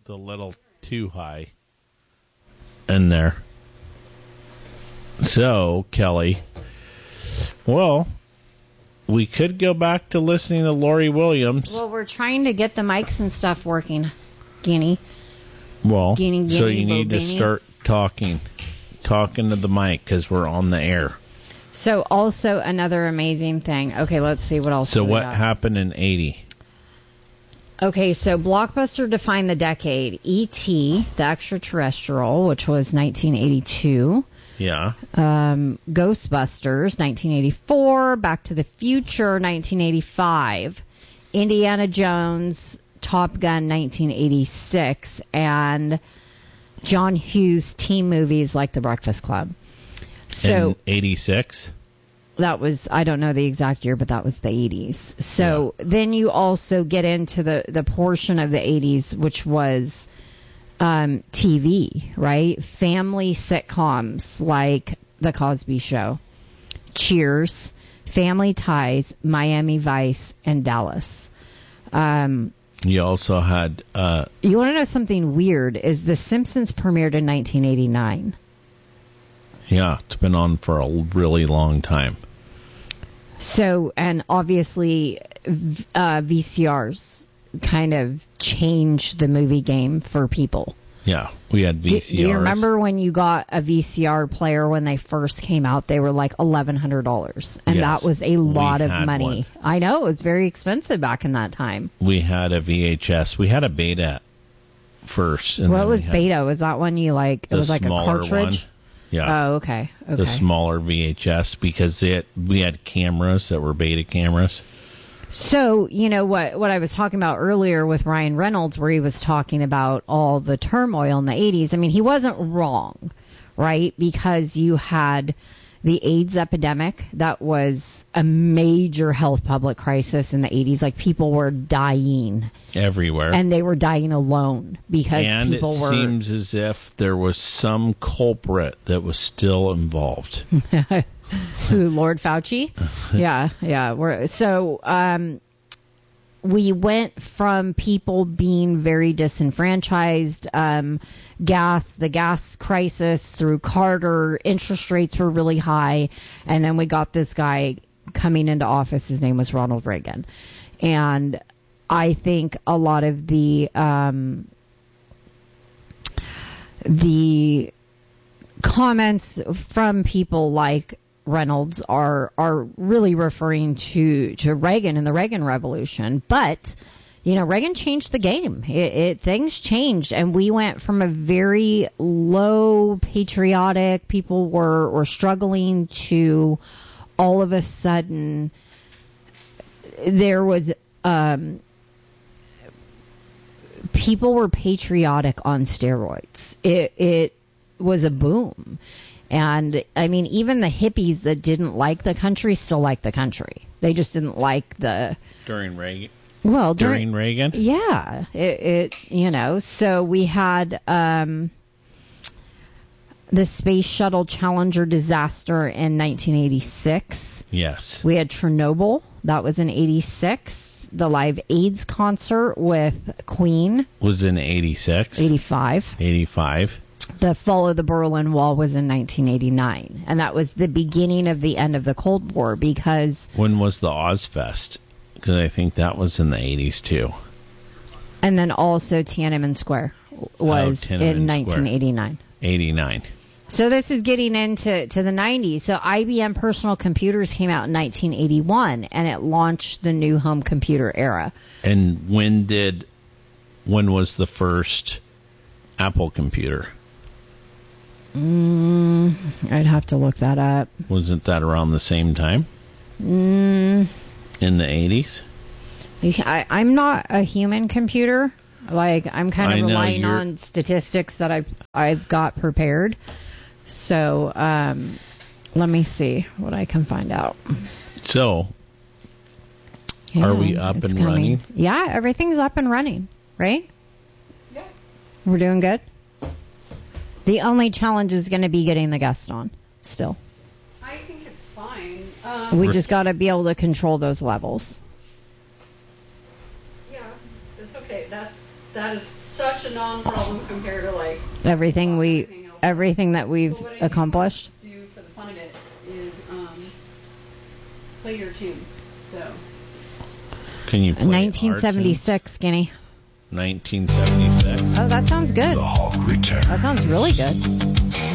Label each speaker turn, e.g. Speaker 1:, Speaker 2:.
Speaker 1: a little too high in there. So, Kelly, well, we could go back to listening to Lori Williams.
Speaker 2: Well, we're trying to get the mics and stuff working, Guinea.
Speaker 1: Well,
Speaker 2: Guinea,
Speaker 1: so you need to start talking to the mic because we're on the air.
Speaker 2: So, also another amazing thing. Okay, let's see what else.
Speaker 1: So, what happened in 80?
Speaker 2: Okay, so Blockbuster defined the decade. E.T., the extraterrestrial, which was 1982.
Speaker 1: Yeah.
Speaker 2: Ghostbusters, 1984. Back to the Future, 1985. Indiana Jones, Top Gun, 1986. And John Hughes teen movies like The Breakfast Club. So,
Speaker 1: in 86?
Speaker 2: That was, I don't know the exact year, but that was the 80s. So then you also get into the portion of the 80s, which was TV, right? Family sitcoms like The Cosby Show, Cheers, Family Ties, Miami Vice, and Dallas.
Speaker 1: You also had...
Speaker 2: you want to know something weird? Is The Simpsons premiered in 1989.
Speaker 1: Yeah, it's been on for a really long time.
Speaker 2: So, and obviously, VCRs kind of changed the movie game for people.
Speaker 1: Yeah, we had VCRs.
Speaker 2: Do you remember when you got a VCR player when they first came out? They were like $1,100, and that was a lot of money. One. I know, it was very expensive back in that time.
Speaker 1: We had a VHS. We had a Beta first. And
Speaker 2: what was Beta? Was that one you like? It was like a cartridge?
Speaker 1: One. Yeah.
Speaker 2: Oh, okay.
Speaker 1: The smaller VHS, because we had cameras that were Beta cameras.
Speaker 2: So, you know, what I was talking about earlier with Ryan Reynolds, where he was talking about all the turmoil in the 80s, I mean, he wasn't wrong, right? Because you had the AIDS epidemic that was a major health public crisis in the 80s. Like, people were dying
Speaker 1: everywhere,
Speaker 2: and they were dying alone because people were...
Speaker 1: And it seems as if there was some culprit that was still involved.
Speaker 2: Who, Lord Fauci? Yeah. We went from people being very disenfranchised, the gas crisis through Carter, interest rates were really high, and then we got this guy coming into office. His name was Ronald Reagan. And I think a lot of the comments from people like Reynolds are really referring to Reagan and the Reagan Revolution. But, you know, Reagan changed the game. Things changed, and we went from a very low patriotic, people were struggling, to all of a sudden there was people were patriotic on steroids. It was a boom. And, I mean, even the hippies that didn't like the country still liked the country. They just didn't like the...
Speaker 1: During Reagan?
Speaker 2: Well,
Speaker 1: during Reagan?
Speaker 2: Yeah. You know, so we had the Space Shuttle Challenger disaster in 1986.
Speaker 1: Yes.
Speaker 2: We had Chernobyl. That was in 86. The Live AIDS concert with Queen
Speaker 1: was in 86.
Speaker 2: 85.
Speaker 1: 85.
Speaker 2: The fall of the Berlin Wall was in 1989, and that was the beginning of the end of the Cold War. Because
Speaker 1: when was the Ozfest? Because I think that was in the 80s too.
Speaker 2: And then also Tiananmen Square was in 1989.
Speaker 1: 89.
Speaker 2: So this is getting into the 90s. So IBM personal computers came out in 1981, and it launched the new home computer era.
Speaker 1: And when was the first Apple computer?
Speaker 2: I'd have to look that up.
Speaker 1: Wasn't that around the same time? In the 80s?
Speaker 2: I'm not a human computer. Like, I'm kind of relying on statistics that I've got prepared. So, let me see what I can find out.
Speaker 1: So, are we up and running?
Speaker 2: Yeah, everything's up and running, right?
Speaker 3: Yeah.
Speaker 2: We're doing good? The only challenge is going to be getting the guest on, still.
Speaker 3: I think it's fine.
Speaker 2: We just got to be able to control those levels.
Speaker 3: Yeah, it's okay. That's that is such a non-problem compared to like
Speaker 2: Everything that we've
Speaker 3: But what I do
Speaker 2: accomplished.
Speaker 3: Do for the fun of it is play your tune. So
Speaker 1: Can you play
Speaker 2: 1976, Skinny.
Speaker 1: 1976.
Speaker 2: Oh, that sounds good.
Speaker 4: The Hawk returns.
Speaker 2: That sounds really good.